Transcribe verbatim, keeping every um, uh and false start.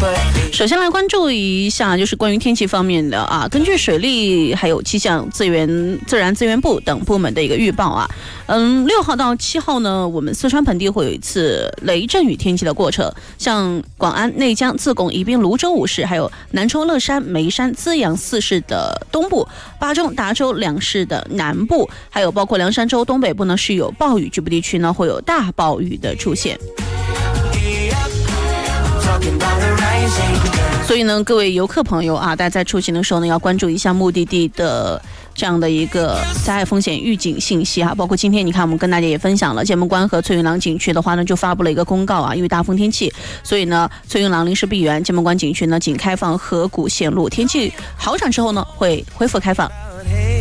首先来关注一下，就是关于天气方面的啊。根据水利还有气象资源自然资源部等部门的一个预报啊，嗯，六号到七号呢，我们四川盆地会有一次雷阵雨天气的过程，像广安、内江、自贡、宜宾、泸州五市，还有南充、乐山、眉山、资阳四市的东部，巴中、达州两市的南部，还有包括凉山州东北部呢是有暴雨，局部地区呢会有大暴雨的出现。所以呢，各位游客朋友啊，大家在出行的时候呢，要关注一下目的地的这样的一个灾害风险预警信息啊。包括今天你看，我们跟大家也分享了剑门关和翠云廊景区的话呢，就发布了一个公告啊，因为大风天气，所以呢，翠云廊临时闭园，剑门关景区呢仅开放河谷线路，天气好转之后呢，会恢复开放。